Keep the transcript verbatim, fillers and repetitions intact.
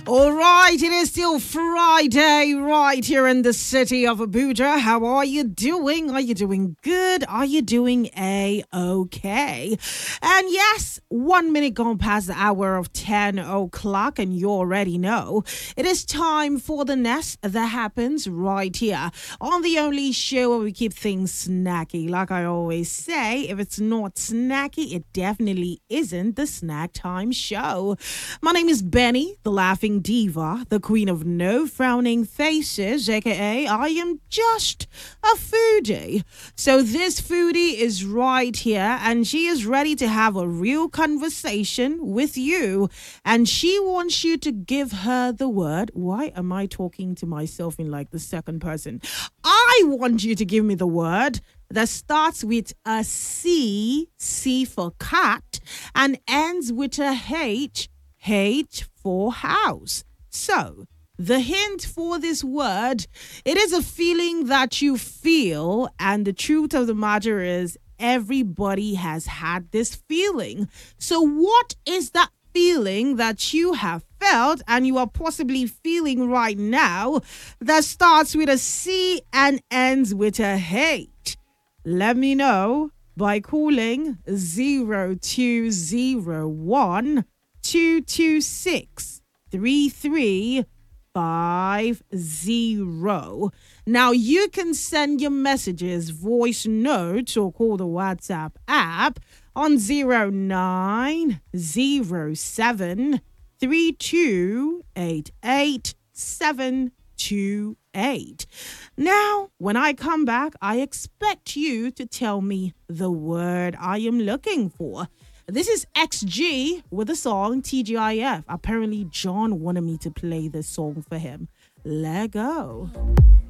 All right, it is still Friday right here in the city of Abuja. How are you doing? Are you doing good? Are you doing A-okay? And yes, one minute gone past the hour of ten o'clock, and you already know it is time for the nest that happens right here on the only show where we keep things snacky. Like I always say, if it's not snacky, it definitely isn't the Snack Time Show. My name is Benny, the laughing diva, the queen of no frowning faces, aka I am just a foodie. So this foodie is right here and she is ready to have a real conversation with you, and she wants you to give her the word. Why am I talking to myself in like the second person? I want you to give me the word that starts with a C, C for cat, and ends with a H, H for house. So, the hint for this word, it is a feeling that you feel, and the truth of the matter is everybody has had this feeling. So, what is that feeling that you have felt and you are possibly feeling right now that starts with a C and ends with a H? Let me know by calling zero two zero one two two six three three five zero. Now you can send your messages, voice notes, or call the WhatsApp app on zero nine zero seven three two eight eight seven two eight. Now, when I come back, I expect you to tell me the word I am looking for. This is X G with the song T G I F. Apparently, John wanted me to play this song for him. Let go.